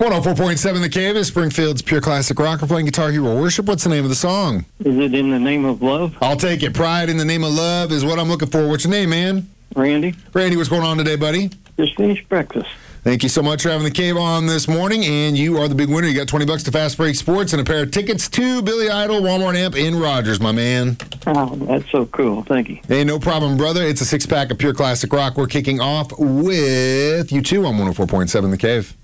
104.7 The Cave is Springfield's pure classic rock. We're playing Guitar Hero Worship. What's the name of the song? Is it In the Name of Love? I'll take it. Pride in the Name of Love is what I'm looking for. What's your name, man? Randy. Randy, what's going on today, buddy? Just finished breakfast. Thank you so much for having The Cave on this morning, and you are the big winner. You got $20 to Fast Break Sports and a pair of tickets to Billy Idol Walmart Amp in Rogers, my man. Oh, that's so cool. Thank you. Hey, no problem, brother. It's a six-pack of pure classic rock. We're kicking off with U2 on 104.7 The Cave.